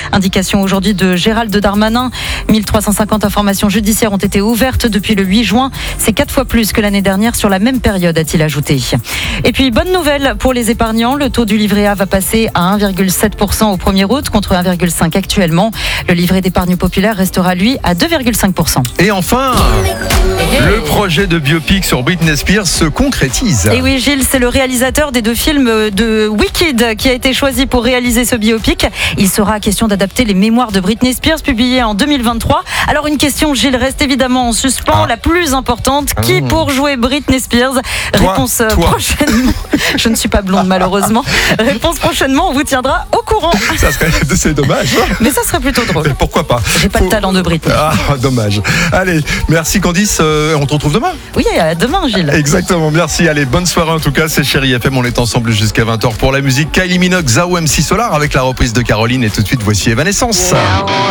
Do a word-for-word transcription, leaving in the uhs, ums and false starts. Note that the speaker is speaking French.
Indication aujourd'hui de Gérald Darmanin. mille trois cent cinquante informations judiciaires ont été ouvertes depuis le huit juin. C'est quatre fois plus que l'année dernière sur la même période, a-t-il ajouté. Et puis, bonne nouvelle pour les épargnants. Le taux du livret A va passer à un virgule sept pour cent au premier août contre un virgule cinq pour cent actuellement. Le livret d'épargne populaire restera, lui, à deux virgule cinq pour cent. Et enfin, le projet de biopic sur Britney Spears se concrétise. Et oui, Gilles, c'est le réalisateur des deux films de Wicked qui a été choisi pour réaliser ce biopic. Il sera question d'adapter les mémoires de Britney Spears publiées en deux mille vingt-trois. Alors une question, Gilles, reste évidemment en suspens, ah. la plus importante. Qui pour jouer Britney Spears? Toi, Réponse toi. prochainement. Je ne suis pas blonde malheureusement. Réponse prochainement, on vous tiendra au courant. Ça serait, c'est dommage. Mais ça serait plutôt drôle. Pourquoi pas? J'ai pas Faut... le talent de Britney. Ah, dommage. Allez, merci Candice. Euh, on te retrouve demain. Oui, à demain, Gilles. Exactement, merci. Allez, bonne soirée en tout cas. C'est Chérie F M. On est ensemble jusqu'à vingt heures pour la musique. Kylie Minogue, Zao M C Solar avec la reprise de Caroline. Et tout de suite, voici Evanescence.